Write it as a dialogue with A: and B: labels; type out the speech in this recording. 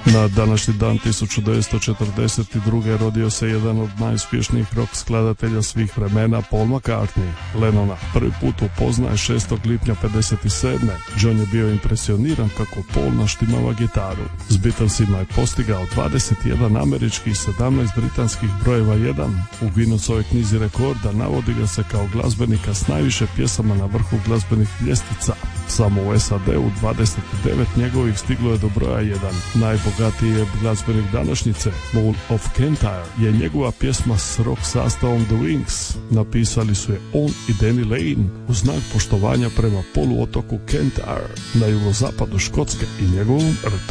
A: Na današnji dan 1942. rodio se jedan od najuspješnijih rock skladatelja svih vremena, Paul McCartney. Lennona prvi put upoznaje 6. lipnja 57. John je bio impresioniran kako Paul naštimava gitaru. S Beatlesima je postigao 21 američkih i 17 britanskih brojeva 1. U Guinnessovoj knjizi rekorda navodi ga se kao glazbenika s najviše pjesama na vrhu glazbenih ljestvica. Samo u SAD-u 29 njegovih stiglo je do broja 1. Najbogatiji je glazbenik današnjice, Paul of Kentire, je njegova pjesma s rock sastavom The Wings. Napisali su je on i Danny Lane u znak poštovanja prema poluotoku Kentire na jugozapadu Škotske i njegovom rtu.